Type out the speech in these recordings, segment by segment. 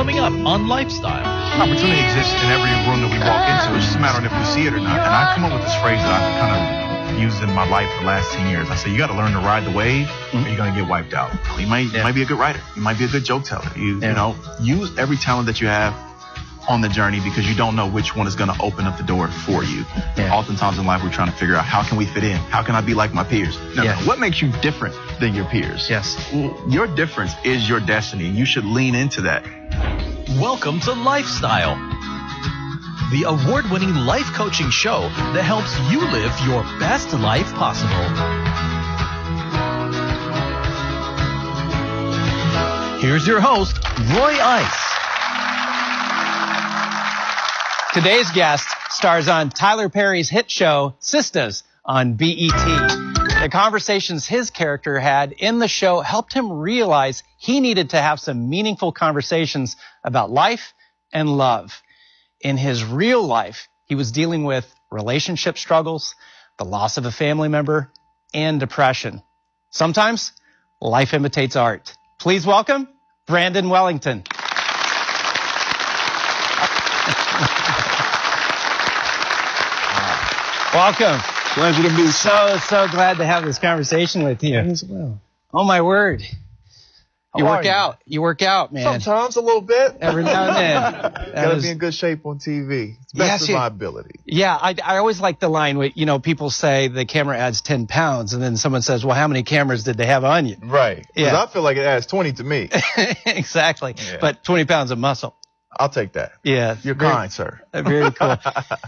coming up on Lifestyle. Opportunity exists in every room that we walk into. It's just a matter of if we see it or not. And I come up with this phrase that I've kind of used in my life for the last 10 years. I say, you got to learn to ride the wave or you're going to get wiped out. You might be a good writer. You might be a good joke teller. You know, use every talent that you have on the journey because you don't know which one is going to open up the door for you. Oftentimes in life, we're trying to figure out how can we fit in? How can I be like my peers? No, what makes you different than your peers? Your difference is your destiny. You should lean into that. Welcome to Lifestyle, the award-winning life coaching show that helps you live your best life possible. Here's your host, Roy Ice. Today's guest stars on Tyler Perry's hit show, Sistas, on BET. The conversations his character had in the show helped him realize he needed to have some meaningful conversations about life and love. In his real life, he was dealing with relationship struggles, the loss of a family member, and depression. Sometimes life imitates art. Please welcome Brandon Wellington. Welcome. Pleasure to meet you. So glad to have this conversation with you. As well. Oh, my word. You work out. You work out, man. Sometimes a little bit. Every now and then. Gotta be in good shape on TV. It's best of my ability. Yeah, I always like the line where, you know, people say the camera adds 10 pounds, and then someone says, well, how many cameras did they have on you? Right. Because I feel like it adds 20 to me. Exactly. Yeah. But 20 pounds of muscle. I'll take that. Yeah. You're kind, sir. Very cool.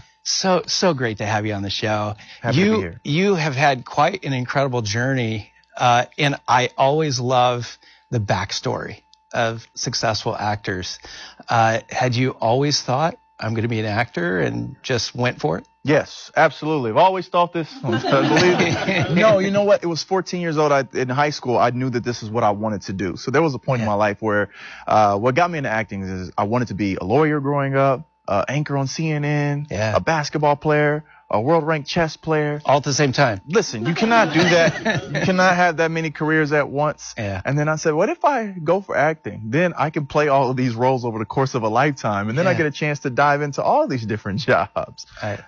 So great to have you on the show. Happy to be here. You have had quite an incredible journey, and I always love the backstory of successful actors. Had you always thought, I'm going to be an actor, and just went for it? Yes, absolutely. I've always thought this. Believe it. No, you know what? It was 14 years old. In high school, I knew that this is what I wanted to do. So there was a point in my life where what got me into acting is I wanted to be a lawyer growing up, anchor on CNN, a basketball player, a world-ranked chess player. All at the same time. Listen, you cannot do that. You cannot have that many careers at once. Yeah. And then I said, what if I go for acting? Then I can play all of these roles over the course of a lifetime. And then I get a chance to dive into all these different jobs.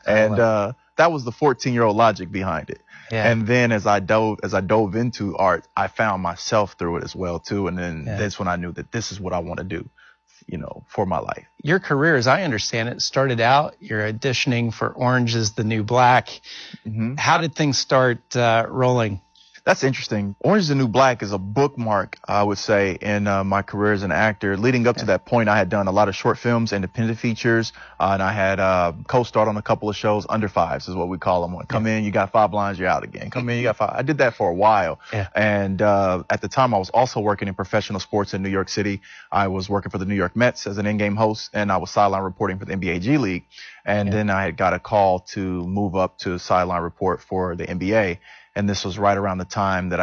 That was the 14-year-old logic behind it. Yeah. And then as I dove into art, I found myself through it as well, too. And then that's when I knew that this is what I want to do, you know, for my life. Your career, as I understand it, started out, you're auditioning for Orange is the New Black. Mm-hmm. How did things start rolling? That's interesting. Orange is the New Black is a bookmark, I would say, in my career as an actor. Leading up to that point, I had done a lot of short films, independent features, and I had co-starred on a couple of shows. Under fives is what we call them. Come in, you got 5 lines, you're out again. Come in, you got 5. I did that for a while. Yeah. And at the time, I was also working in professional sports in New York City. I was working for the New York Mets as an in-game host, and I was sideline reporting for the NBA G League. And then I had got a call to move up to sideline report for the NBA. And this was right around the time that